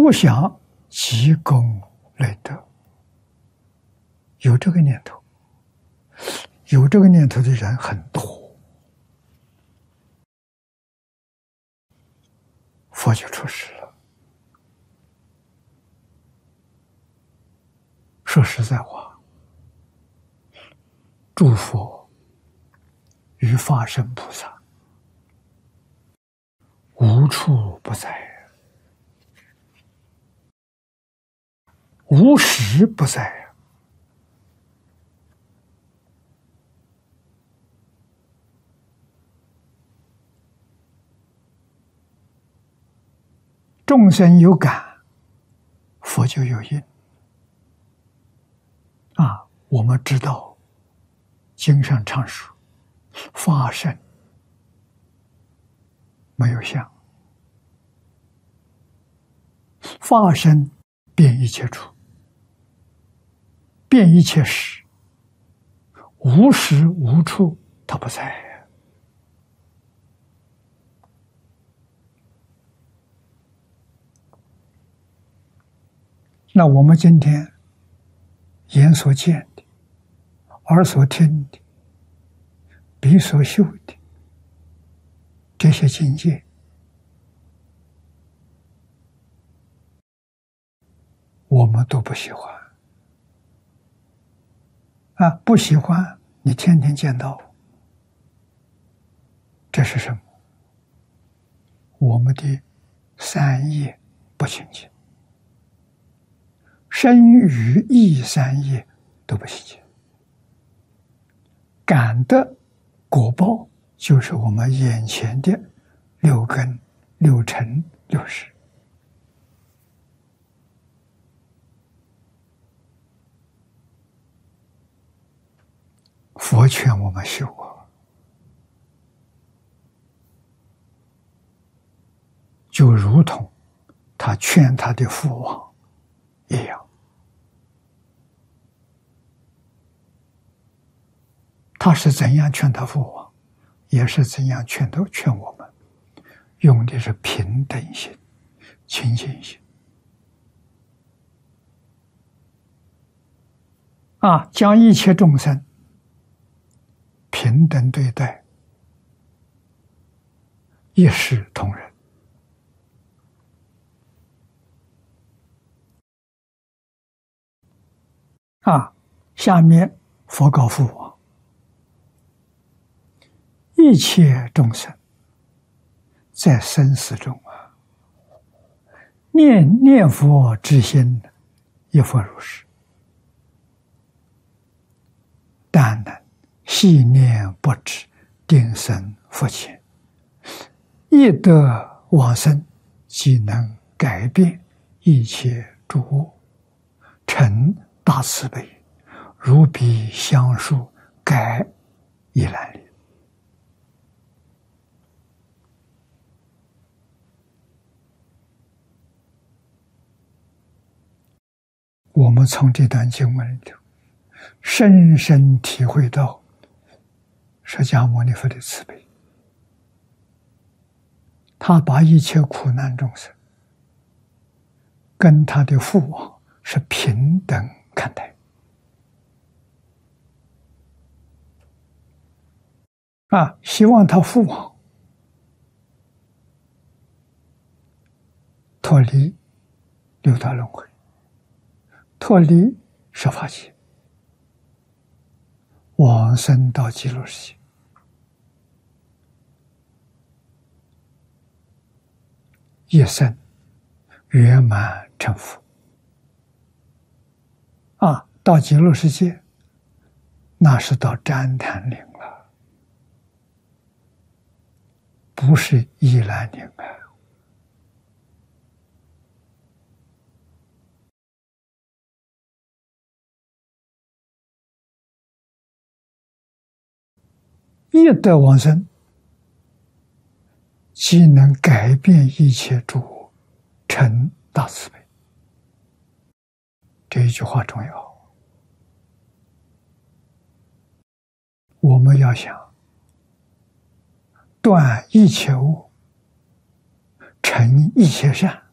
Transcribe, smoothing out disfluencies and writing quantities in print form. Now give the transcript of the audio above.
初想积功累德，有这个念头，有这个念头的人很多，佛就出世了。说实在话，诸佛与法身菩萨无处不在，无时不在。众生有感，佛就有应。我们知道经上常说法身没有相，法身遍一切处，遍一切时，无时无处它不在。那我们今天眼所见的，耳所听的，鼻所嗅的，这些境界，我们都不喜欢。不喜欢，你天天见到，这是什么？我们的三业不清净，身语意三业都不清净。感的果报就是我们眼前的六根、六尘、六识。佛劝我们修就如同他劝他的父王一样。他是怎样劝他父王，也是怎样劝我们，用的是平等心、清净心。将一切众生平等对待，一视同仁。下面佛告父王：一切众生在生死中念佛之心，亦复如是。但能细念不止，定生福前，亦得往生，即能改变一切诸恶，成大慈悲，如彼香树，改一兰林。我们从这段经文里头深深体会到释迦牟尼佛的慈悲，他把一切苦难众生跟他的父王是平等看待。希望他父王脱离六道轮回，脱离十法界，往生到极乐世界，一生圆满成佛。到极乐世界，那是到旃檀林了，不是依兰林一得往生，即能改变一切诸恶，成大慈悲。这一句话重要。我们要想断一切恶，成一切善，